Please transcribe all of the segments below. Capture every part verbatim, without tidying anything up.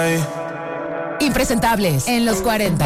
ahí. Impresentables en los cuarenta.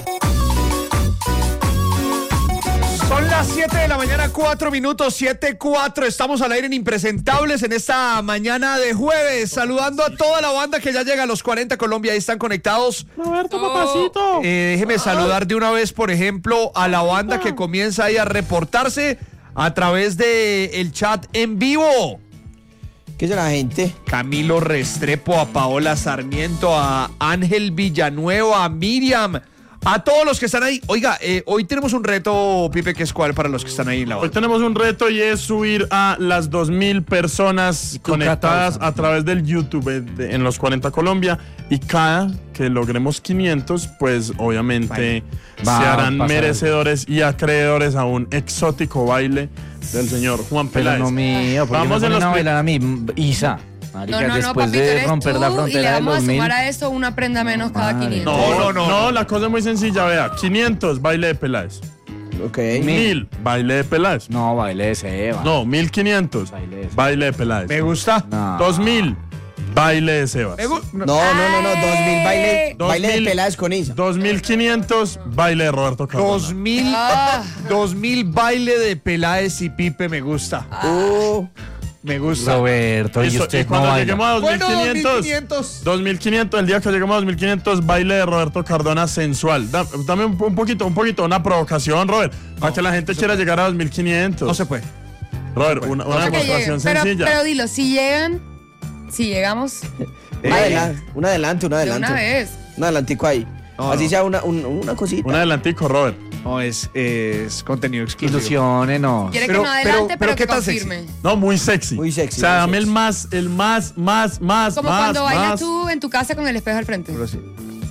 Son las siete de la mañana, cuatro minutos, siete cuatro. Estamos al aire en Impresentables en esta mañana de jueves. Saludando a toda la banda que ya llega a los cuarenta Colombia. Ahí están conectados. Roberto, papacito. Eh, déjeme saludar de una vez, por ejemplo, a la banda que comienza ahí a reportarse a través de el chat en vivo. ¿Qué es la gente? Camilo Restrepo, a Paola Sarmiento, a Ángel Villanueva, a Miriam, a todos los que están ahí. Oiga, eh, hoy tenemos un reto, Pipe, que es cuál para los que están ahí en la Hoy banda. tenemos un reto y es subir a las dos mil personas conectadas a través del YouTube de- en los cuarenta Colombia, y cada que logremos quinientos, pues obviamente Va se a harán pasar merecedores y acreedores a un exótico baile del señor Juan Pero Peláez. no mío, porque Vamos me en ponen los a pri- bailar a mí, Isa. No, Marica, no, no, después papito, de eres romper tú la y le frontera de vamos a los mil. sumar a eso una prenda menos cada Madre. quinientos. No, no, no, no. la cosa es muy sencilla, vea, quinientos, baile de Peláez. Ok. mil, baile de Peláez. No, baile de Seba. No, mil quinientos, Baile de- baile de Peláez. Me gusta. No. dos mil, baile de Sebas. Me gu- No, no, no, no, dos mil baile, Dos baile de mil. Peláez con Isa. dos mil quinientos, baile de Roberto Cardona. Dos mil, Ah. dos mil baile de Peláez y Pipe, me gusta. Uh, Me gusta. Roberto, y Listo, usted y no cuando baila. lleguemos a dos mil Bueno, quinientos, dos mil quinientos. dos mil quinientos, el día que lleguemos a dos mil quinientos, baile de Roberto Cardona sensual. Da- Dame un, un poquito, un poquito, una provocación, Robert, para que la gente quiera llegar a dos mil quinientos. No se puede. Robert, una, una Para que demostración lleguen. Pero, sencilla. pero dilo, si llegan, si llegamos un, adelan- un adelante, un de adelante. una vez. Un adelantico ahí. No, Así no. sea una, un- una cosita. Un adelantico, Robert. No, es, es contenido exclusivo. Ilusionenos. Quiere Pero- que no adelante, pero- pero, pero que ¿qué tan sexy? confirme. No, muy sexy. Muy sexy, O sea, muy dame el sexy. más, el más, más, más, Como más, cuando bailas más. tú en tu casa con el espejo al frente. Pero sí.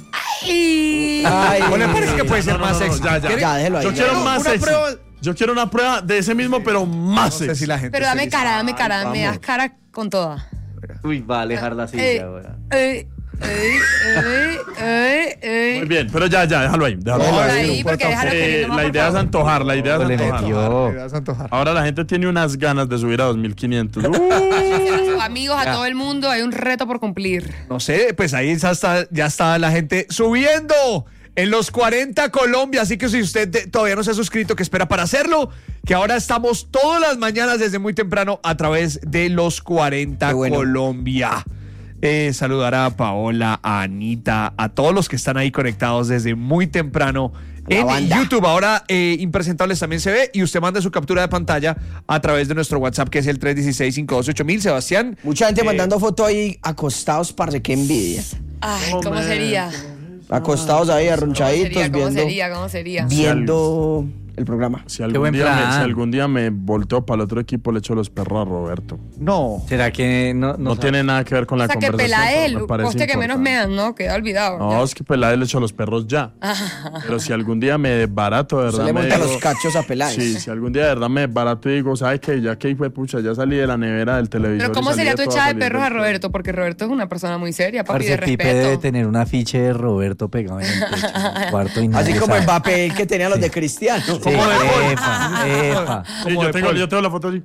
Ay. Ay, ¿O le parece que puede ser No, no, más no, no, sexy? ya, ya. ¿Quiere- Ya, déjelo ahí. Yo ya. quiero Pero más una sexy. prueba- Yo quiero una prueba de ese mismo, pero más No sé sexy. si la gente. Pero dame se cara, dice. dame cara, me das vamos. cara con toda. Uy, va a alejar la silla, Eh, güey. eh, eh, eh, eh, eh. Muy bien, pero ya, ya, déjalo ahí. Déjalo Por ahí. ahí, porque déjalo Eh, queriendo más, la por idea es favor. antojar, la idea es Le antojar. metió. Me vas a antojar. Ahora la gente tiene unas ganas de subir a dos mil quinientos. Uh, A sus amigos, a todo el mundo, hay un reto por cumplir. No sé, pues ahí ya está, ya está la gente subiendo en los cuarenta Colombia. Así que si usted de- todavía no se ha suscrito, ¿qué espera para hacerlo? Que ahora estamos todas las mañanas desde muy temprano a través de los cuarenta Qué bueno. Colombia. Eh, saludar a Paola, a Anita, a todos los que están ahí conectados desde muy temprano La en banda. YouTube. Ahora eh, Impresentables también se ve y usted manda su captura de pantalla a través de nuestro WhatsApp, que es el tres uno seis, cinco dos ocho mil. Sebastián. Mucha gente eh, mandando fotos ahí acostados, parce, qué envidia. Ay, Oh, ¿cómo man. sería? Acostados ahí, ¿Cómo arrunchaditos, sería? ¿Cómo viendo, sería? ¿Cómo sería? viendo el programa. si, algún buen día me, plan. si algún día me volteo para el otro equipo, le echo los perros a Roberto. No. ¿Será que no, No, no, tiene nada que ver con la O sea, que conversación. Peláez, pero me parece poste que menos importante. mean, ¿no? Queda olvidado. No, ya. es que Peláez le echo los perros ya. Pero si algún día me desbarato, de Se verdad. le me monta digo- los cachos a Peláez. Sí, si algún día de verdad me desbarato y digo, ¿sabes qué? Ya que fue pucha, ya salí de la nevera del televisor. Pero ¿cómo y salí sería tu todo echada de feliz perros a del- Roberto? Porque Roberto es una persona muy seria, papi, de Parce, Pipe debe respeto. tener un afiche de Roberto pegado en el techo, en el cuarto y nadie Así como sabe. Mbappé que tenía los de Cristiano. Sí, Como de Paul. epa, epa. Sí, Como yo de tengo, Paul. yo tengo la foto así.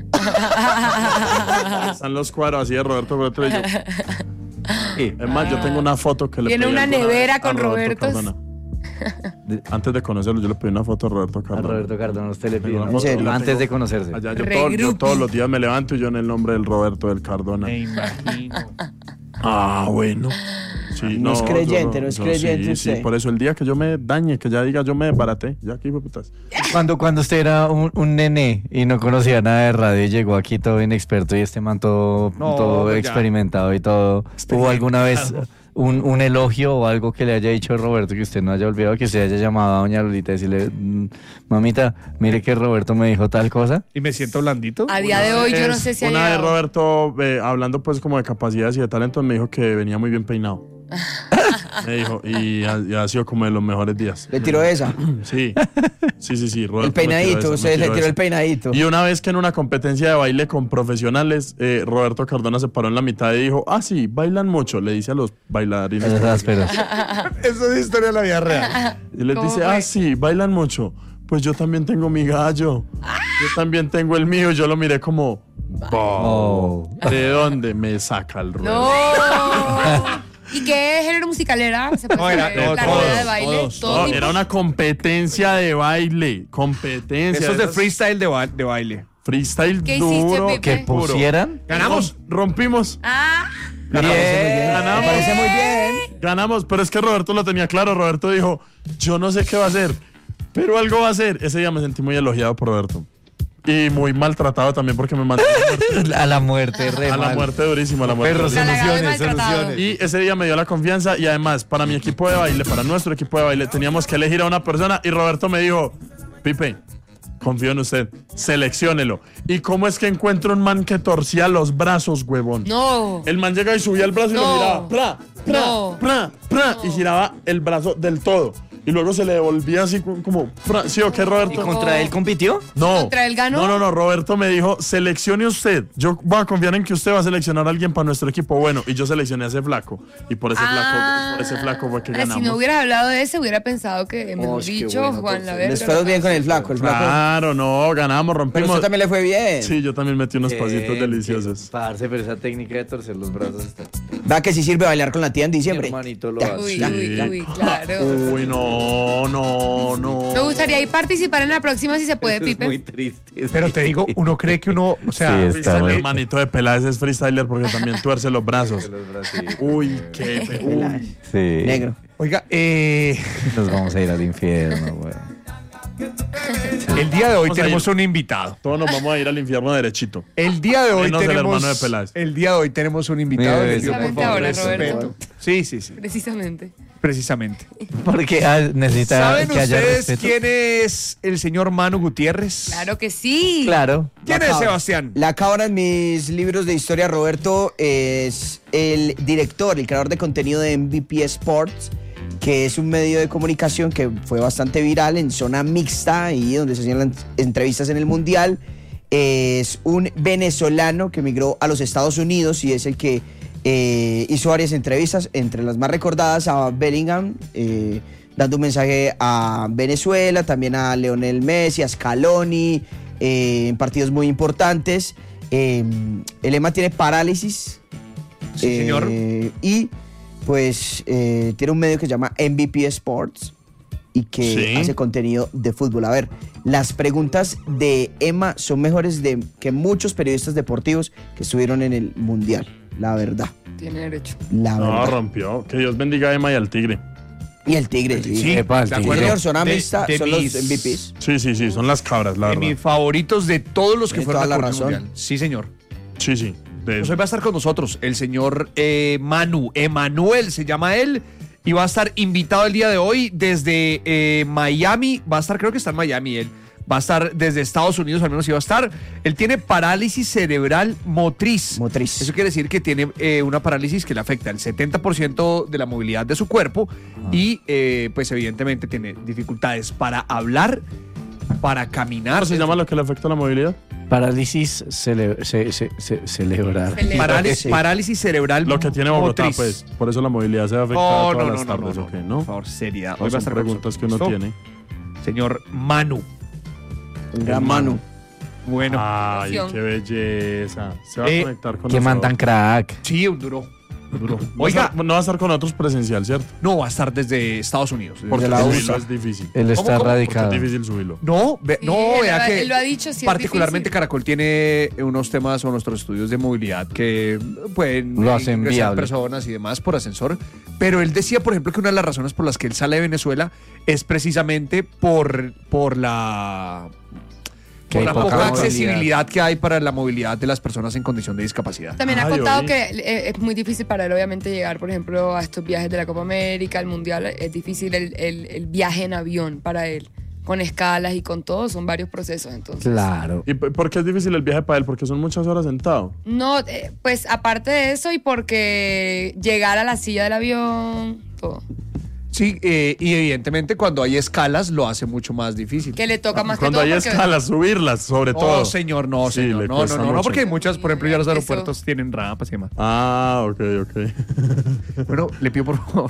Están los cuadros así de Roberto, Roberto y yo. Sí. Es más, yo tengo una foto que le Tiene pedí una alguna nevera vez a con Roberto Robertos. Cardona. Antes de conocerlo, yo le pedí una foto a Roberto A Cardona. Roberto Cardona usted le Tengo pidió una una foto, serio? la antes tengo de conocerse. allá. Yo, Re todo- yo grupi. todos los días me levanto y yo en el nombre del Roberto del Cardona. Me imagino. Ah, bueno. Sí, No es yo creyente, no es yo creyente Sí, usted. sí, por eso el día que yo me dañe, que ya diga yo me desbaraté, ya aquí fue putas. Cuando, cuando usted era un, un nené y no conocía nada de radio y llegó aquí todo inexperto y este man todo, No, todo pues ya. experimentado y todo, ¿hubo alguna vez un, un elogio o algo que le haya dicho Roberto que usted no haya olvidado, que usted haya llamado a doña Lolita y decirle, "Mm, mamita, mire que Roberto me dijo tal cosa"? ¿Y me siento blandito? A día de hoy yo no Es- sé si ha Una vez llegado. Roberto, eh, hablando pues como de capacidades y de talentos, me dijo que venía muy bien peinado. Me dijo, y ha, y ha sido como de los mejores días. Le tiró esa. Sí, sí, sí, sí. Roberto El me tiró peinadito, esa, me usted le tiró esa. el peinadito. Y una vez que en una competencia de baile con profesionales, eh, Roberto Cardona se paró en la mitad y dijo, ah, sí, bailan mucho, le dice a los bailarines. Esas ásperas. Eso es historia de la vida real. Y les ¿Cómo dice, fue? ah, sí, bailan mucho. Pues yo también tengo mi gallo. Yo también tengo el mío. Y yo lo miré como, Oh. ¿de dónde me saca el ruedo? No. ¿Y qué musicalera, se puede No, era- saber, no, la todos, rueda de baile, todos. todo No, tipo. era una competencia de baile. Competencia. Eso es de Esas- freestyle de, ba- de baile. Freestyle ¿Qué hiciste, duro. Pipe? Que duro. pusieran. ¿Ganamos? Rompimos. Ah, Me parece muy bien. Ganamos. Me parece muy bien. Ganamos, pero es que Roberto lo tenía claro. Roberto dijo, yo no sé qué va a hacer, pero algo va a hacer. Ese día me sentí muy elogiado por Roberto. Y muy maltratado también porque me mandó A la muerte, re a la mal. muerte durísimo, a la muerte Perros, durísimo. Halagado y soluciones, maltratado. soluciones. Y ese día me dio la confianza y además para mi equipo de baile, para nuestro equipo de baile, teníamos que elegir a una persona y Roberto me dijo, Pipe, confío en usted, selecciónelo. ¿Y cómo es que encuentro un man que torcía los brazos, huevón? no. El man llega y subía el brazo y No. lo giraba, pra, pra, No. pra, pra, y giraba el brazo del todo. Y luego se le devolvía así como, como pra. ¿Sí o qué, ¿Y Roberto? contra él compitió? No. ¿Contra él ganó? No, no, no. Roberto me dijo, seleccione usted. Yo voy a confiar en que usted va a seleccionar a alguien para nuestro equipo. Bueno, y yo seleccioné a ese flaco. Y por ese Ah. flaco, por ese flaco fue que Ahora, ganamos. si no hubieras hablado de ese, hubiera pensado que, mejor Oh, qué dicho, bueno, Juan la verga. Les fue bien con el flaco. El flaco. Claro, no, ganamos, Pero rompimos. usted también le fue bien. Sí, yo también metí unos pasitos Bien, deliciosos. que- Parce, pero esa técnica de torcer los brazos está. Va que sí sirve bailar con la tía en Mi diciembre. hermanito lo Ya. hace. Uy, Ya, uy, ya. uy, claro. Uy, no, no, no. Me gustaría ir participar en la próxima si se puede, Eso es Pipe. muy triste. Pero te digo, uno cree que uno, o sea, Sí, es- Freestyle, muy- hermanito de Peláez es freestyler porque también tuerce los brazos. Los brazos. Uy, qué. Uy. Sí. Negro. oiga, eh, Nos vamos a ir al infierno, güey. el día de hoy Vamos a tenemos ir. un invitado. Todos nos vamos a ir al infierno derechito. El día de hoy Menos el tenemos hermano de Peláez. el día de hoy tenemos un invitado. Mira, Les pido, por precisamente favor, ahora, respeto. Roberto. Sí, sí, sí, Precisamente. precisamente. Porque ah, necesita ¿Saben que haya ustedes respeto. quién es el señor Manu Gutiérrez? Claro que sí. Claro. ¿Quién La es cabra. Sebastián? La cabra en mis libros de historia, Roberto, es el director, el creador de contenido de M V P Sports, que es un medio de comunicación que fue bastante viral en zona mixta y donde se hacían las entrevistas en el Mundial. Es un venezolano que emigró a los Estados Unidos y es el que eh, hizo varias entrevistas, entre las más recordadas a Bellingham, eh, dando un mensaje a Venezuela, también a Lionel Messi, a Scaloni, eh, en partidos muy importantes. Eh, el Ema tiene parálisis. Sí, eh, señor. Y pues eh, tiene un medio que se llama M V P Sports y que Sí. hace contenido de fútbol. A ver, las preguntas de Emma son mejores de, que muchos periodistas deportivos que estuvieron en el Mundial. La verdad, Tiene derecho. la No, verdad. rompió. Que Dios bendiga a Emma y al tigre. Y el Tigre, sí. Sí, Epa, el de tigre. acuerdo. Señor, zona De- mixta de son mis- los M V Ps. Sí, sí, sí, son las cabras, la De verdad. mis favoritos de todos los que Tiene fueron toda a la cubrir el razón. Mundial. Sí, señor. Sí, sí. De- Pues hoy va a estar con nosotros el señor eh, Manu, Emanuel se llama él, y va a estar invitado el día de hoy desde eh, Miami, va a estar, creo que está en Miami él, va a estar desde Estados Unidos, al menos iba a estar. Él tiene parálisis cerebral motriz. Motriz. Eso quiere decir que tiene eh, una parálisis que le afecta el setenta por ciento de la movilidad de su cuerpo y eh, pues evidentemente tiene dificultades para hablar, para caminar. ¿Cómo se llama lo que le afecta a la movilidad? Parálisis cele- ce- ce- ce- cerebral. Cele- Parálisis, Sí. parálisis cerebral Lo que tiene Bogotá, motriz. pues. Por eso la movilidad se ve afectada No, todas no, las no, no, tardes, no, ¿ok? no, ¿no? por favor, seriedad. No, Hoy va a son estar con preguntas que nosotros. uno ¿Listo? tiene. Señor Manu. El gran Manu. Bueno, Ay, Emoción. qué belleza. Se va Eh, a conectar con Qué man nosotros. tan crack. sí, un duro. Un duro. Va a Oiga, estar- no va a estar con nosotros presencial, ¿cierto? no va a estar desde Estados Unidos. Porque la U S A. subirlo es difícil. Él está ¿Cómo, cómo? Porque radicado. es difícil subirlo. No, ve- Sí, no, él vea lo ha- que él lo ha dicho, sí es particularmente difícil. Caracol tiene unos temas o nuestros estudios de movilidad que pueden Lo hacen ingresar viable. personas y demás por ascensor, pero él decía, por ejemplo, que una de las razones por las que él sale de Venezuela es precisamente por, por la Que por hay la poca poca movilidad. accesibilidad que hay para la movilidad de las personas en condición de discapacidad. También ha Ay, contado oí. que eh, es muy difícil para él, obviamente, llegar, por ejemplo, a estos viajes de la Copa América, al Mundial. Es difícil el, el- el viaje en avión para él, con escalas y con todo. Son varios procesos, entonces. Claro. ¿Y p- por qué es difícil el viaje para él? Porque son muchas horas sentado. No, eh, pues aparte de eso y porque llegar a la silla del avión, todo. Sí, eh, y evidentemente cuando hay escalas lo hace mucho más difícil. Que le toca más Cuando que hay todo porque- escalas, subirlas, sobre No, todo. señor, no, Sí, señor. le No, no, cuesta no, no, mucho. porque muchas, por ejemplo, ya los Eso. aeropuertos tienen rampas y demás. Ah, ok, ok. Bueno, le pido por favor,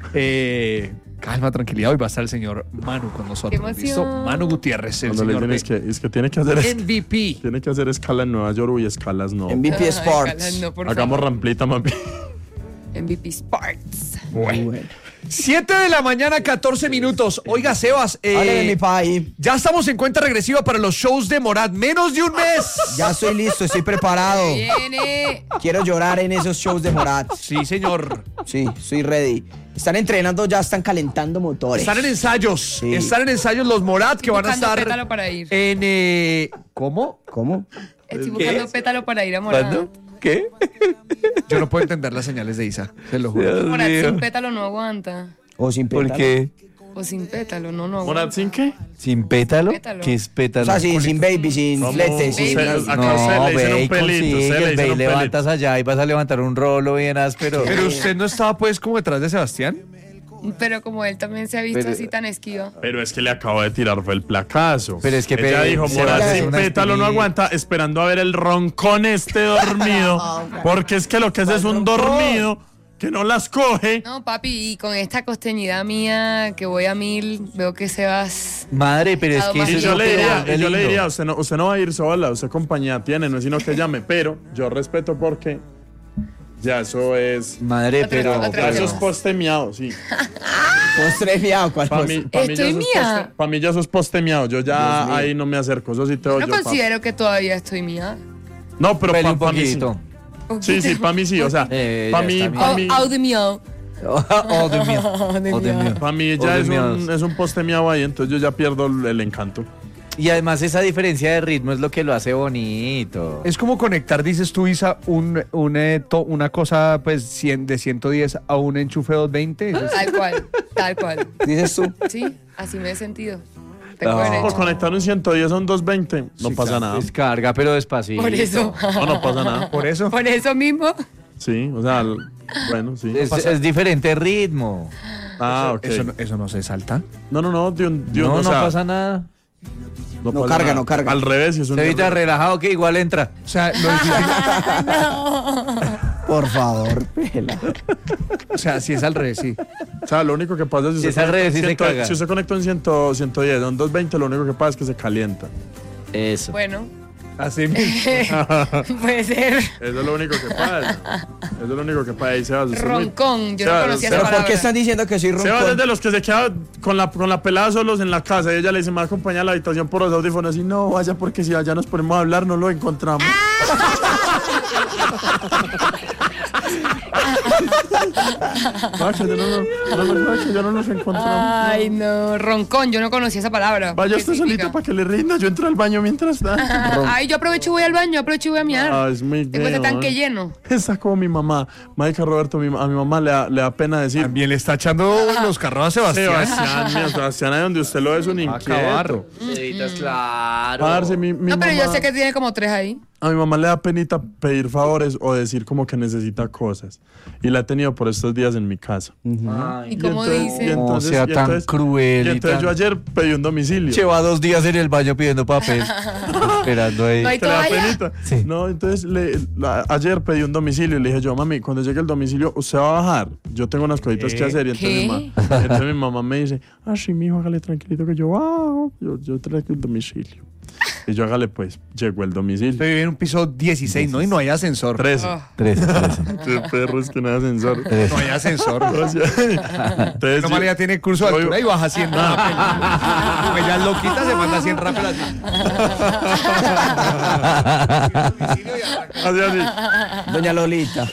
eh, calma, tranquilidad. Hoy va a estar el señor Manu con nosotros. ¡Qué emoción! ¿Listo? Manu Gutiérrez, el Cuando le señor tienes de que, es que tiene que hacer es- M V P. tiene que hacer escala en Nueva York y escalas no. M V P Ay, Sports. Carla, no, por Hagamos favor. ramplita, mami. M V P Sports. Bueno. siete de la mañana, catorce minutos. Oiga, Sebas, eh, Hábleme de mi país. ya estamos en cuenta regresiva para los shows de Morat. Menos de un mes. Ya estoy listo, estoy preparado. Viene. Quiero llorar en esos shows de Morat. Sí, señor. Sí, estoy ready. Están entrenando, ya están calentando motores. Están en ensayos. Sí. Están en ensayos los Morat que van a Buscando estar pétalo para ir. en... eh, ¿Cómo? ¿Cómo? Estoy buscando pétalo para ir a Morat. ¿Qué? Yo no puedo entender las señales de Isa, se lo juro. Dios Morat mío. sin pétalo no aguanta. O sin ¿Por pétalo. qué? O sin pétalo, no, no ¿Morat aguanta. sin qué? ¿Sin pétalo? Pétalo. ¿Qué es O pétalo? sea, sin, sin baby, sin ¿Cómo? flete, sin... Baby. Se- acá No, se le dicen ve un y pelito, se consigue, le ve dicen y un pelito. levantas allá y vas a levantar un rolo bien áspero. Pero usted no estaba pues como detrás de Sebastián. Pero como él también se ha visto Pero- así tan esquivo. Pero es que le acabo de tirar fue el placazo. Pero es que ella pe- dijo, se Morat va a sin hacer una pétalo no espinilla. aguanta, esperando a ver el roncón este dormido. Porque es que lo que es es un dormido que no las coge. No, papi, y con esta costeñidad mía que voy a mil, veo que Sebas... Madre, pero es que Y eso Y es yo lo le que diría, vuelve y yo le lindo. diría, usted no, usted no va a ir sola, usted compañía tiene, no es sino que llame, pero yo respeto porque ya eso es, Madre, Otra- pero... otra ya eso cosa. es postemiado, sí. Postre fiado, ¿cuál Para postre? mí, pa' mí ya Estoy eso es mía. poste- pa' mí ya eso es postemiado, yo ya ahí no me acerco, eso sí te No oyo. pa- considero que todavía estoy mía. No, pero Pele para un mí sí. poquito. Sí, sí, para mí sí, o sea, Eh, para ya mí, está para Oh, mí, oh, de mío. Oh, Dios mío. Oh, Dios Oh, Dios mío. mío. para mí Oh, ya Dios es mío. un, es un postemiado ahí, entonces yo ya pierdo el, el encanto. Y además esa diferencia de ritmo es lo que lo hace bonito. Es como conectar, dices tú, Isa, un, un, eh, to- una cosa pues cien, de ciento diez a un enchufe doscientos veinte. Eso es- Tal cual, tal cual. Dices tú. Sí, así me he sentido. Te No. coherencia. Por conectar un ciento diez a un doscientos veinte, no Sí, pasa claro. nada. Es carga, pero despacito. Por eso. No, no pasa nada. Por eso. Por eso mismo. Sí, o sea, el- bueno, sí. Es, es diferente ritmo. Ah, ok. Eso, no- eso no se salta. No, no, no, de un, de un- No, o no sea, pasa nada. No pasa carga, nada. no carga. Al revés, si es un Se evita relajado que igual entra. O sea, lo difícil- Por favor, pela. o sea, si es al revés, sí. O sea, lo único que pasa es Si es al conecta revés, sí un se ciento- caga. si usted conecta un cien, ciento diez a un doscientos veinte, lo único que pasa es que se calienta. Eso. Bueno, Así mismo. puede ser. Eso es lo único que pasa. Eso es lo único que pasa. Y Sebas, usted es muy- Roncón. Yo no Sebas, conocía esa Sebas, Pero ¿por palabra. qué están diciendo que soy Sebas es roncón? de los que se queda con la, con la pelada solos en la casa y ella le dice, me va a acompañar a la habitación por los audífonos y no, vaya porque si allá nos ponemos a hablar no lo encontramos. Macho, yo no, no, no, no, macho, yo no nos encontramos. Ay, no. Roncón. Yo no conocía esa palabra. Vaya ¿Qué usted significa? solito para que le rinda, yo entro al baño mientras tanto. Ay, yo aprovecho y voy al baño, aprovecho y voy a miar. Ah, es muy Tengo ese feo, tanque ¿eh? lleno. Está como mi mamá. Marica Roberto, mi- a mi mamá le da, le da pena decir. También le está echando los carros a Sebastián. Sebastián, mío, Sebastián, ahí donde usted lo es un Va a acabar. inquieto. claro. Parce, mi, mi No, pero mamá- yo sé que tiene como tres ahí. A mi mamá le da penita pedir favores o decir como que necesita cosas. Y la he tenido por estos días en mi casa. Ay, ¿Y cómo entonces- dice? y No entonces- sea y tan entonces- cruel. Y y entonces tan- yo ayer pedí un domicilio. Lleva dos días en el baño pidiendo papel. Esperando ahí. No hay ¿Te le da toalla? penita? Sí. No, entonces le, la- ayer pedí un domicilio y le dije yo, mami, cuando llegue el domicilio, usted va a bajar. Yo tengo unas cositas que hacer. Y entonces, ¿Qué? mi, ma- entonces mi mamá me dice, ah, sí, mijo, hágale tranquilito que yo bajo. Yo, yo traigo el domicilio. Y yo, hágale pues, llegó el domicilio. Usted vive en un piso dieciséis, ¿no? Y no hay ascensor. trece. Ah. Tres, tres. Qué perros que no hay ascensor. No hay ascensor. O sea, entonces, Normal ya tiene curso de Yo- altura y baja cien rápido. Pues ya loquita se manda cien rápido así. así, así. Doña Lolita.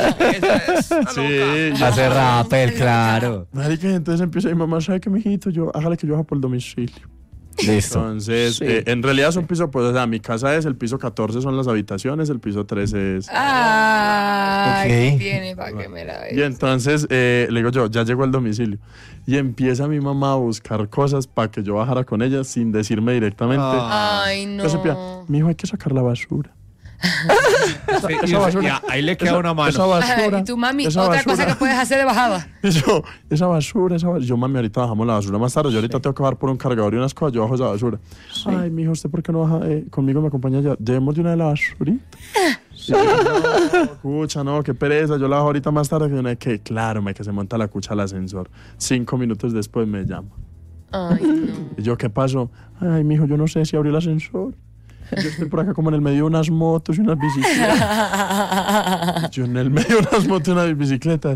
Sí, ya. Hace rappel, claro. Marica, entonces empieza mi mamá, ¿sabe qué, mijito? Yo, hágale que yo bajo por el domicilio. Listo. Entonces, Sí. eh, en realidad es un piso, pues, o sea, mi casa es, el piso catorce son las habitaciones, el piso trece es... Ay, Ok. ¿qué tiene para que me la Y veas? entonces eh, le digo yo, ya llegó el domicilio. Y empieza mi mamá a buscar cosas para que yo bajara con ella sin decirme directamente. Ah. Ay, no. Entonces empieza, mi hijo, hay que sacar la basura. Sí, y esa usted- basura- ya, ahí le queda esa- una mano. Esa basura. Ay, tu mami, esa otra basura. cosa que puedes hacer de bajada. Y yo, esa basura, esa basura. Yo, mami, ahorita bajamos la basura más tarde. Yo ahorita tengo que bajar por un cargador y unas cosas. Yo bajo esa basura. Ay, mijo, ¿usted por qué no baja eh, conmigo? Me acompaña ya. Llevemos de una de la basurita. Y yo, no, cucha, no, qué pereza. Yo la bajo ahorita más tarde. Que, una, que claro, me que se monta la cucha al ascensor. Cinco minutos después me llama. Ay, no. Y yo, ¿qué pasó? Ay, mijo, yo no sé si abrió el ascensor. Yo estoy por acá como en el medio de unas motos y unas bicicletas. Yo en el medio de unas motos y unas bicicletas.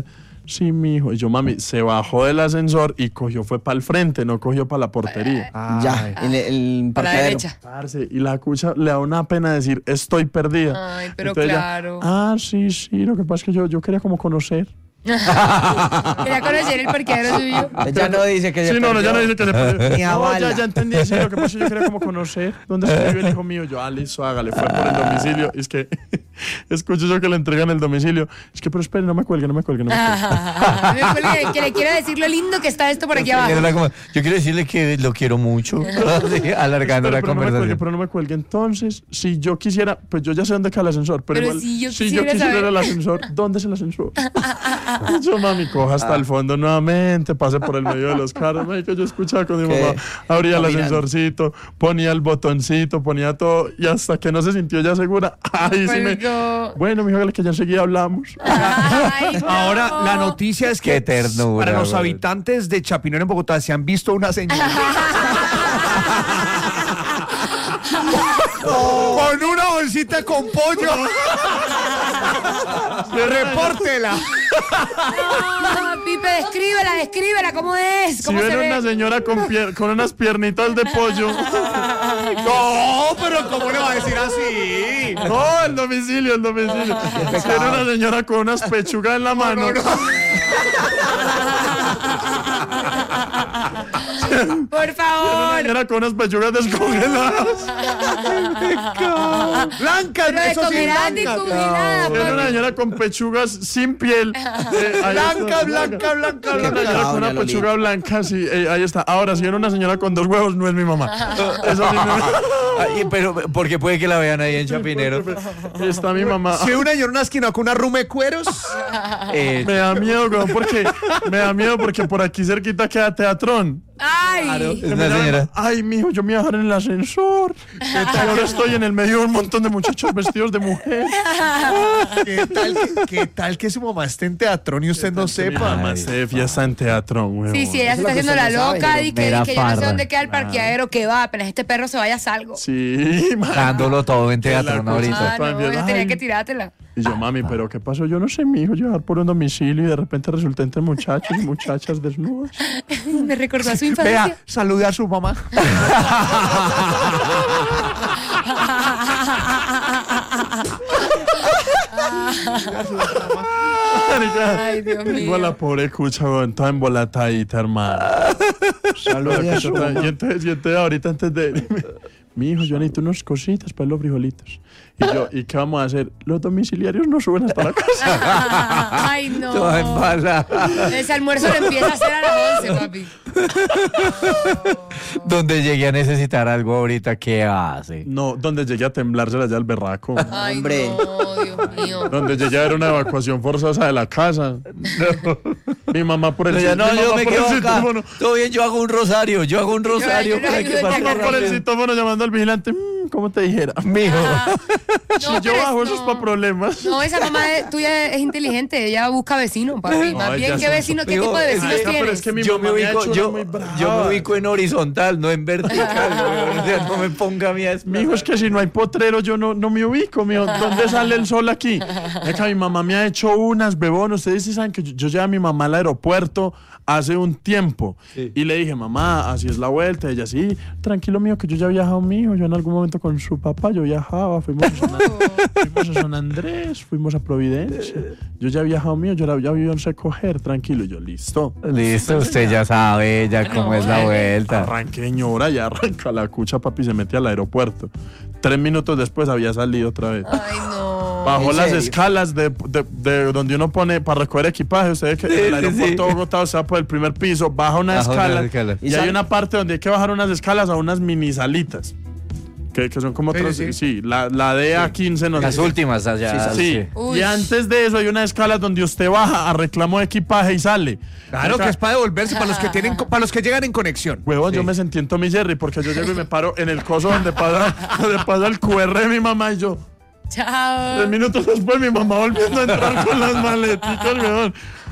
Sí, mijo. Y yo, mami, se bajó del ascensor y cogió, fue para el frente, no cogió para la portería. Ya, en el, el Para la parqueadero. derecha. Parce, y la cucha le da una pena decir, estoy perdida. Ay, pero Entonces ella, claro. ah, sí, sí, lo que pasa es que yo, yo quería como conocer. Quería conocer el parqueadero suyo. Ya no dice que se Sí, no, no, perdió. ya no dice que se perdió. Ni a No, bala. ya, ya entendí, sí, lo que pasa es que yo quería como conocer dónde está el hijo mío. Yo, ah, listo, hágale, fue por el domicilio. Y es que escucho yo que le entregan el domicilio. Es que, pero espere, no me cuelgue, no me cuelgue, no me cuelgue. Me cuelgue, que le quiero decir lo lindo que está esto por aquí abajo. Era como, yo quiero decirle que lo quiero mucho. Así, alargando Pero, la pero no me cuelgue, conversación. pero no me cuelgue. Entonces, si yo quisiera, pues yo ya sé dónde queda el ascensor, pero, Pero igual, si yo si yo quisiera quisiera ir saber. al ascensor, ¿dónde es el ascensor? Y yo, mami, coja hasta el fondo nuevamente, pase por el medio de los carros. Marica, yo escuchaba con mi ¿Qué? mamá, abría el Caminando. ascensorcito, ponía el botoncito, ponía todo, y hasta que no se sintió ya segura, ahí sí me... Colgó. Bueno, mijo, que ya enseguida hablamos. Ay, no. Ahora, la noticia es que Qué ternura, para los güey. habitantes de Chapinero en Bogotá, se han visto una señora con una bolsita con pollo. Repórtela. Ah, Pipe, descríbela, descríbela, ¿cómo es? Si ¿Cómo se ven ve? una señora con, pier- con unas piernitas de pollo. No, pero ¿cómo le va a decir así? No, el domicilio, el domicilio. Si ven una señora con unas pechugas en la mano. Por Una favor. señora con unas pechugas descongeladas. Blancas, Pero de eso sí, comerán y blancas. comerán. Era una señora con pechugas sin piel. Eh, ahí Blanca, está. blanca, blanca, Una blanca. señora con una Doña pechuga blanca, sí, eh, ahí está. Ahora, si era una señora con dos huevos, no es mi mamá. Eso sí me... Ay, pero porque puede que la vean ahí en Chapinero. Ahí está mi mamá. Si una señora en una esquina con una rume de cueros. Eh, Me da miedo, weón, porque me da miedo porque por aquí cerquita queda Teatrón. Ay. es una señora. Ay, mijo, yo me iba a bajar en el ascensor. Y ahora estoy en el medio de un montón de muchachos vestidos de mujer. ¿Qué tal, que, qué tal que su mamá esté en Teatrón y usted no Mi sepa? mamá se de fiesta en Teatrón, weón. Sí, sí, ella se Eso está es lo haciendo que la usted no loca sabe, y que, mera y que yo no sé farra. dónde queda el parqueadero, que va, apenas este perro se vaya, salgo. Sí, ma- dándolo todo en la teatro cosa ahorita. Ah, no, También, ella tenía ay. que tirártela. Y yo, mami, ¿pero qué pasó? Yo no sé, mi hijo, llevar por un domicilio y de repente resulté entre muchachos y muchachas desnudas. Me recordó a su infancia. Vea, salude a su mamá. Ay, Dios mío. Tengo a la pobre cucha, weón, toda embolatadita, hermano. Saludos a su mamá. Y entonces, y entonces ahorita antes de... Mi hijo, yo necesito unas cositas para los frijolitos. Y yo, ¿y qué vamos a hacer? Los domiciliarios no suben hasta la casa. Ay, no. Toda embalada. Ese almuerzo lo empieza a hacer a las once, papi. Donde llegue a necesitar algo ahorita, ¿qué hace? No, donde llegué a temblársela ya al berraco. Ay, Hombre. no, Dios mío. Donde llegué a ver una evacuación forzosa de la casa. Mi mamá por el No, ya no, mi yo mamá me por quedo el acá. citófono. Todo bien, yo hago un rosario. Yo hago un rosario yo le para que ayudo, pase ya Mamá por el rápido. citófono llamando al vigilante. "Mm, ¿Cómo te dijera? Mijo. Si No, yo pero bajo es- eso es no. para problemas. No, esa mamá de- tuya es inteligente. Ella busca vecinos, papi. No, Más ella bien, ¿qué son- vecino, qué Mijo, tipo de es- vecinos Ay, no, pero tienes? es que mi yo me mamá me ha ubico, hecho yo, una muy brava. yo me ubico en horizontal, no en vertical. güey. O sea, no me ponga a mí a Mi desplazar. hijo, es que si no hay potrero, yo no, no me ubico, mijo. ¿Dónde sale el sol aquí? Es que mi mamá me ha hecho unas, bebón. Ustedes sí saben que yo, yo llevé a mi mamá al aeropuerto hace un tiempo. Y le dije, mamá, así es la vuelta. Ella, sí, tranquilo, mío, que yo ya he viajado, mijo. Yo en algún momento con su papá, yo viajaba. Fuimos a San, fuimos a San Andrés, fuimos a Providencia. Yo ya he viajado, mío. Yo ya vivo en Recoger, tranquilo. Y yo, listo. Listo, usted ya sabe ya cómo es la vuelta. Arranqué, señora, y arranca la cucha, papi, se mete al aeropuerto. Tres minutos después había salido otra vez. Ay, no. Bajó ¿En las serio? escalas de, de- de donde uno pone para recoger equipaje. Usted ve que Sí, en el sí, aeropuerto sí. de Bogotá, o sea, por el primer piso, baja una Baja escala. unas escalas. Y, ¿Y hay sale? una parte donde hay que bajar unas escalas a unas mini salitas. Que, que son como Sí, otras. sí, Sí, sí. la, la D A quince no sé Las qué. últimas allá. Sí, Sí, sí. Uy. y antes de eso hay una escala donde usted baja a reclamo de equipaje y sale. Claro O sea, que es para devolverse, para los que tienen, para los que llegan en conexión. Huevón, yo me sentí en Tommy Jerry porque yo llego y me paro en el coso donde pasa, donde pasa el Q R de mi mamá y yo. Chao. Tres minutos después mi mamá volviendo a entrar con las maleticas, huevón.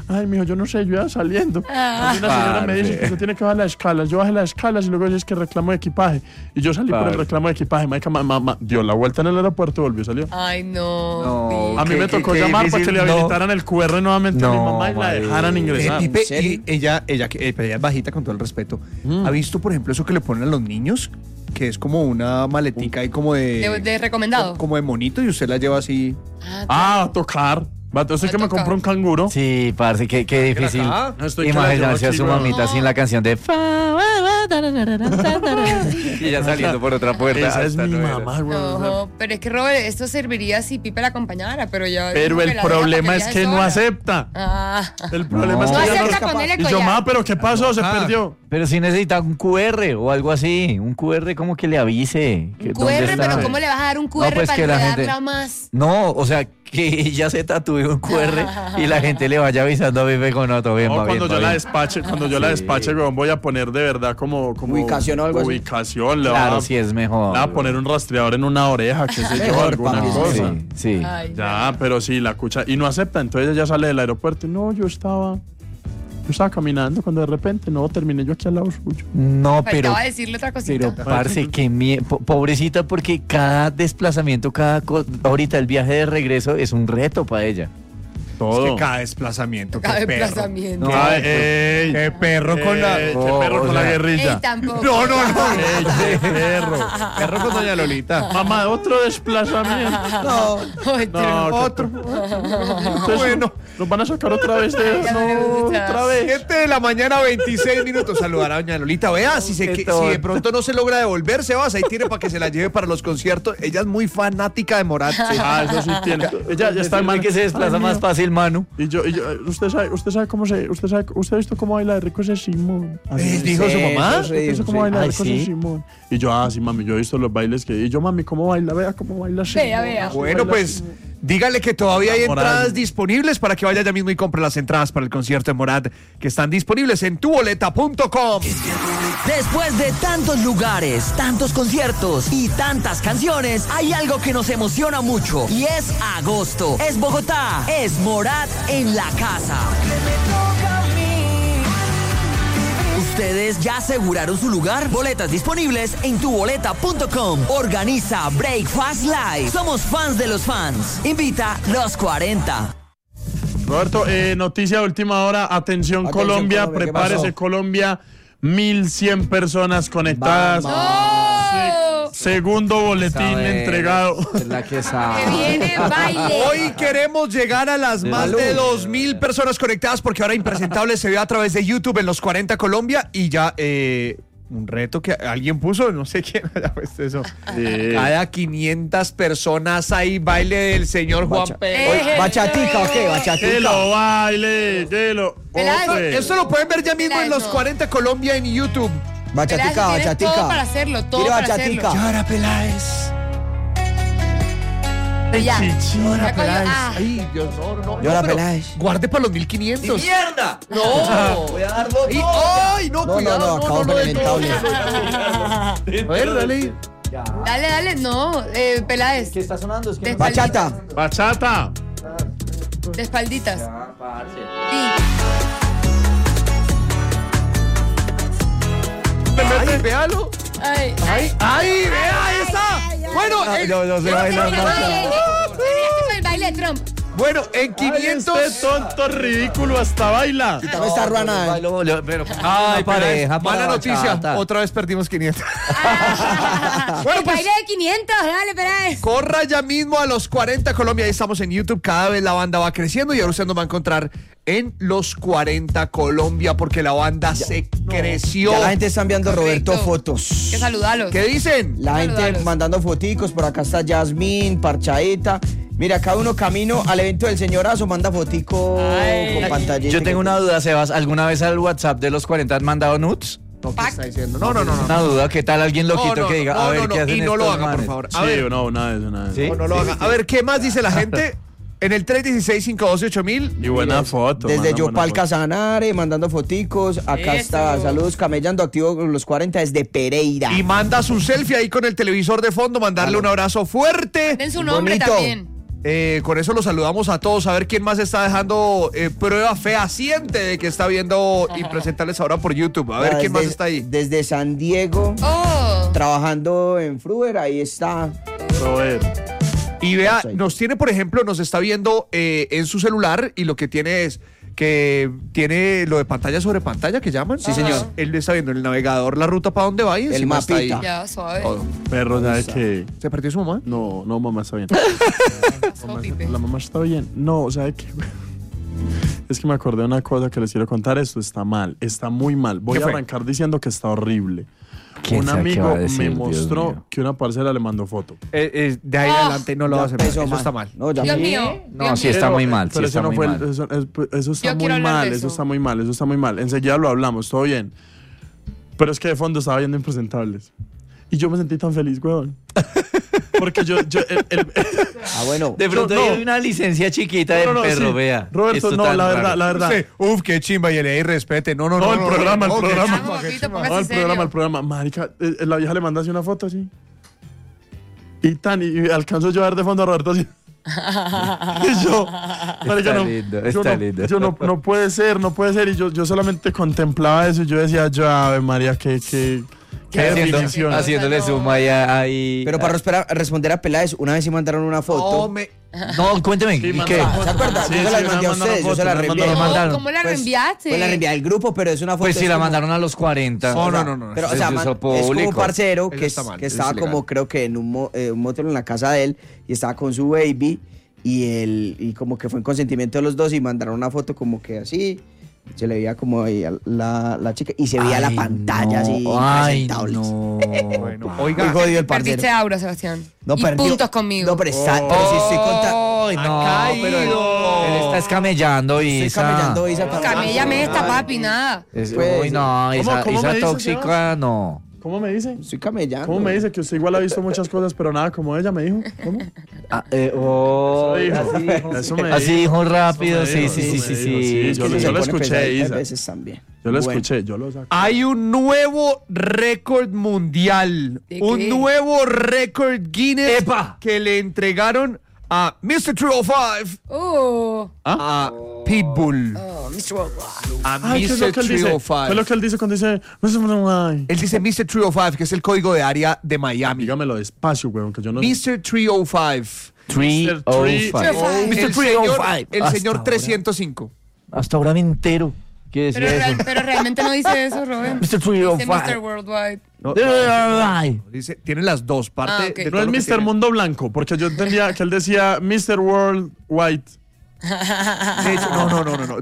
Ay, mijo, yo no sé, yo iba saliendo. A mí una señora me dice que usted tiene que bajar las escalas. Yo bajé las escalas y luego dice que reclamo de equipaje. Y yo salí por el reclamo de equipaje. Marica, mamá, mamá, dio la vuelta en el aeropuerto y volvió y salió. Ay, no. No. A mí Qué- me qué- tocó qué llamar para difícil, que le no. habilitaran el Q R nuevamente a mi No, mamá y la marica. dejaran Eh, ingresar. Pipe, ¿En serio? y ella, ella, que- eh, pero ella es bajita con todo el respeto. ¿Ha visto, por ejemplo, eso que le ponen a los niños? Que es como una maletica ahí como de... De, de recomendado. Como de monito y usted la lleva así. Ah, Ah, a tocar. Va, entonces Va a que me tocar. compró un canguro. Sí, parce, qué, qué difícil acá. No, estoy que la imaginarse llevo a su aquí, weón. mamita sin la canción de fa, wa, wa, tararara, y ella saliendo por otra puerta. Esa es hasta mi luego. mamá, güey. no, pero es que Robert, esto serviría si Pipe la acompañara, pero ya. Pero dijo el que la deja problema para es ella que no sola. acepta. Ah. El problema No. es No que ella no acepta es capaz. ponerle Y yo, collar. mamá, ¿pero qué pasó? Se Ah. perdió. Pero sí necesita un Q R o algo así. Un Q R como que le avise. que Un dónde Q R, está. pero ¿cómo le vas a dar un Q R No, pues para que la gente- enredarla más? No, o sea, que ella se tatúe un Q R y la gente le vaya avisando a Vive con otro. Bien, No, va bien, cuando va yo la bien. despache, cuando yo la Sí. despache, weón, voy a poner de verdad como, como Ubicación o algo así. ubicación, le Claro, voy a, sí es mejor. le voy a poner un rastreador en una oreja, qué sé yo, Mejor, alguna papi, cosa. Sí, sí. Ay, Ya, pero sí, la cucha. Y no acepta, entonces ella sale del aeropuerto y no, yo estaba. Yo estaba caminando cuando de repente, no, terminé yo aquí al lado suyo. No, pero. faltaba decirle otra cosita. Pero, parce, que mie- po- pobrecita, porque cada desplazamiento, cada co- ahorita el viaje de regreso es un reto para ella. Todo. Es que cada desplazamiento. Cada qué perro. desplazamiento. No, Ay, ey, Qué perro con la... ey, qué Oh, perro o con la sea, guerrilla. Ey, tampoco. No, no, no. Ey, qué perro. Perro con doña Lolita. Mamá, otro desplazamiento. No. Ay, No, qué Otro. Entonces, Bueno. Nos van a sacar otra vez de Ya me no, gusta. otra vez. siete de la mañana, veintiséis minutos. Saludar a doña Lolita. Vea, si, se, Qué que- tonto. si de pronto no se logra devolver, Sebas, ahí tiene para que se la lleve para los conciertos. Ella es muy fanática de Morat. sí. Ah, eso sí tiene. Ella ya está Decirle mal que se desplaza Ay, más mío. fácil, Manu. Y yo, y yo, usted sabe, usted sabe cómo se, usted sabe, usted ha visto cómo baila de rico ese Simón. Así Eh, es. dijo su mamá. Eso, ¿Usted ha visto cómo baila de Ay, rico ¿sí? ese Simón? Y yo, ah, sí, mami, yo he visto los bailes que. Y yo, mami, ¿cómo baila? Vea cómo baila Simón. Vea, vea. Así Bueno, baila pues Simón. dígale que todavía hay Morat. entradas disponibles para que vaya ya mismo y compre las entradas para el concierto de Morat que están disponibles en tu boleta punto com. Después de tantos lugares, tantos conciertos y tantas canciones, hay algo que nos emociona mucho y es agosto. Es Bogotá, es Morat en la casa. ¿Ustedes ya aseguraron su lugar? Boletas disponibles en tu boleta punto com. Organiza Breakfast Live. Somos fans de los fans. Invita los cuarenta. Roberto, eh, noticia de última hora. Atención, Atención, Colombia, Colombia, ¿qué prepárese, pasó? Colombia. mil cien personas conectadas. ¡Oh! Segundo boletín Sabe, entregado. Es la que Que sabe. viene baile. Hoy queremos llegar a las más de dos mil personas conectadas porque ahora Impresentable se ve a través de YouTube en los cuarenta Colombia y ya eh, un reto que alguien puso, no sé quién haya puesto eso. Sí. Cada quinientas personas hay baile del señor Juan Bacha- Pedro. Eh, ¿Bachatica o qué? Que ¿Bachatica? lo baile, que lo. Peláez. Ope. Esto lo pueden ver ya mismo en los No. cuarenta Colombia en YouTube. Bachatica, Peláez, tienes bachatica. todo para hacerlo, todo Quiere para bachatica. hacerlo. Llora Peláez. Pero ya. Llora Ya cogió- Peláez. ah. Ay, Dios, no, no. Llora no, pero Peláez. Guarde para los mil quinientos. ¡Mierda! No. Voy a darlo Y- ¡Ay, no, No, cuidado! no, no, acabo no, lamentable. A ver, dale. Dale, dale, no, eh, Peláez. ¿Qué está sonando? Es que De no- espalditas. Bachata. Bachata. De espalditas. Sí. Ay, véalo. Ay, ay. ¡Ay, vea! ¡Ahí está! Bueno, en, No, no se baila Este más. es el baile de Trump. bueno, en Ay, quinientos... este tonto ridículo hasta baila. Quítame esta ruana. Bailo, lo- pero Ay, pareja, mala para noticia. bachata. Otra vez perdimos quinientos. El Bueno, pues baile de quinientos, dale, Peláez. corra ya mismo a los cuarenta Colombia. Ahí estamos en YouTube. Cada vez la banda va creciendo y ahora usted nos va a encontrar en los cuarenta Colombia porque la banda se creció. Ya la gente está enviando a Roberto Correcto. fotos. Que saludalos. ¿Qué dicen? La gente Saludalos. mandando foticos, por acá está Yasmín, Parchaeta. Mira, cada uno camino al evento del señorazo, manda fotico Ay. con pantallita. Yo tengo una duda, Sebas. ¿Alguna vez al WhatsApp de los cuarenta han mandado nudes? No, ¿qué está diciendo? No, no, no, no. Una duda, ¿qué tal alguien loquito No, no, que diga, no, a no, ver no, qué hacen y no lo estos haga, por manes? favor. A Sí, ver, no, una vez, una vez. ¿Sí? no, no lo haga. A ver, ¿qué más dice la gente? En el tres uno seis, cinco uno ocho mil. Y buena foto. Desde manda buena Yopal foto. Casanare, mandando foticos. Acá Eso. está, saludos, camellando, activo con los cuarenta desde Pereira. Y manda su selfie ahí con el televisor de fondo, mandarle Claro. un abrazo fuerte. Den su nombre Bonito. también. Eh, con eso los saludamos a todos. A ver quién más está dejando eh, prueba fehaciente de que está viendo Impresentables ahora por YouTube. A ver Ah, quién más desde- está ahí. Desde San Diego, Oh, trabajando en Fruber, ahí está. Robert. Y vea, Ahí. nos tiene, por ejemplo, nos está viendo eh, en su celular y lo que tiene es que tiene lo de pantalla sobre pantalla que llaman. Sí, señor. Él está viendo en el navegador la ruta para dónde va y El encima está ahí. mapita. ya, suave. Todo. Perro, ¿sabes qué? ¿Se perdió su mamá? No, no, mamá está bien. So, Pipe. La mamá está bien. No, ¿sabe qué? Es que me acordé de una cosa que les quiero contar. Esto está mal, está muy mal. Voy ¿Qué a fue? arrancar diciendo que está horrible. ¿Quién Un sabe qué amigo va a decir, me Dios mostró mío? que una parcera le mandó foto. Eh, eh, de ahí en Ah. adelante no lo va a Ya hacer. empezó Eso mal. está mal. No, ya Dios empezó. mío. No, Dios sí mío. está muy mal, Pero sí eso está no muy fue el- mal. eso, es- eso está Yo muy quiero hablar mal, de eso eso. está muy mal, eso está muy mal. Enseguida lo hablamos, todo bien. Pero es que de fondo estaba viendo Impresentables. Y yo me sentí tan feliz, weón. Porque yo, yo el- el- Ah, bueno. De pronto No, no. hay una licencia chiquita de No, no, no, perro, sí. vea. Roberto, Esto no, tan la verdad, raro. la verdad. Sí, uf, qué chimba y le respete. No, no, no. No, el programa, el qué programa. chimba, Vamos, qué papito, chimba. póngase No, el serio. programa, el programa. Marica, eh, la vieja le manda así una foto así. Y tan, y, y alcanzo yo a ver de fondo a Roberto así. Y yo, marica, no, lindo, yo, está no, lindo. yo no, no puede ser, no puede ser. Y yo, yo solamente contemplaba eso y yo decía, yo, Ave María, qué, qué, qué Haciendo- definición. haciéndole No. suma ahí. ahí Pero para respera- responder a Peláez, una vez sí mandaron una No, foto. me- No, cuénteme. Sí, ¿y manda qué? la foto. ¿Se acuerda? Sí, Yo se sí, la me mandé a mandaron ustedes, yo foto, se la me reenvié. mandaron- mandaron. ¿Cómo la Pues, reenviaste? Pues la reenvié al grupo, pero es una foto. Pues si es la como- mandaron a los cuarenta. No, O sea, no, no, no, Pero, eso o sea, es man- uso es como un público. parcero Eso que, está es- mal, que eso estaba es ilegal. como, creo que en un, mo- eh, un motel en la casa de él y estaba con su baby y él, y como que fue en consentimiento de los dos y mandaron una foto como que así. Se le veía como ahí a la, la chica y se veía la Ay, pantalla no, así. Ay, impresentables. no. Bueno, Muy oiga. jodido el parcero. Perdiste aura, Sebastián. No, y perdió- puntos conmigo. No, pero, está, pero si estoy contando. Ay, no, Ha pero él, caído. él está escamellando, Estoy Isa. camellando Isa para- Camellame esta, papi, nada. Es- Pues, uy, no, ¿Cómo- esa, cómo esa me dices, tóxica, no. ¿Cómo me dice? Estoy camellando. ¿Cómo me dice que usted igual ha visto muchas cosas, pero nada como ella me dijo? ¿Cómo? Ah, eh, oh, Eso dijo. así dijo. Eso me Así dijo. dijo rápido, Eso me sí, dijo, sí, eso sí, me sí, dijo, sí. sí, Es yo que lo- se yo lo pone escuché, pesadita a Isa. veces también. Yo lo Bueno. escuché, yo lo saco. Hay un nuevo récord mundial. ¿De Un qué? nuevo récord Guinness ¡Epa! que le entregaron a mister trescientos cinco, Oh, a Pitbull. oh, mister Worldwide. A Ay, ¿qué es lo mister que él dice? trescientos ¿Qué es lo cinco. que él dice cuando dice... Ay. Él dice mister trescientos cinco, que es el código de área de Miami. Dígamelo despacio, weón, que yo no... mister trescientos cinco. trescientos cinco. El mister señor, trescientos cinco. el Hasta señor ahora. trescientos cinco. Hasta ahora me entero. ¿Qué Pero, decía real- eso? pero realmente no dice eso, Robin. mister Dice trescientos cinco. mister Worldwide. No, Ay. dice, tiene las dos. Parte Ah, ok. de No todo No es lo que mister tiene. Mundo Blanco, porque yo entendía que él decía mister World White. De hecho, no, no, no, no, no.